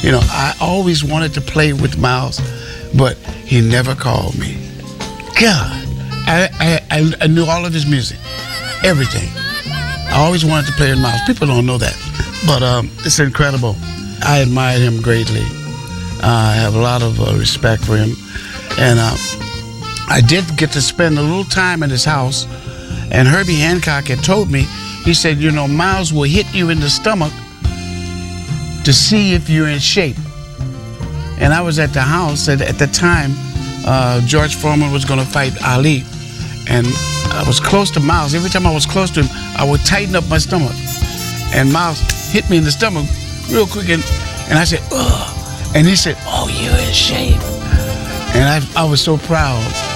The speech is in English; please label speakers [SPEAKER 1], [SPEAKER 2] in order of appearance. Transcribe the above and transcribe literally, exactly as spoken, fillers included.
[SPEAKER 1] You know, I always wanted to play with Miles, but he never called me. God, I, I, I knew all of his music, everything. I always wanted to play with Miles. People don't know that, but um, it's incredible. I admired him greatly. Uh, I have a lot of uh, respect for him. And uh, I did get to spend a little time in his house, and Herbie Hancock had told me, he said, you know, Miles will hit you in the stomach to see if you're in shape. And I was at the house, and at the time, uh, George Foreman was going to fight Ali. And I was close to Miles. Every time I was close to him, I would tighten up my stomach. And Miles hit me in the stomach real quick, and, and I said, ugh. And he said, oh, you're in shape. And I, I was so proud.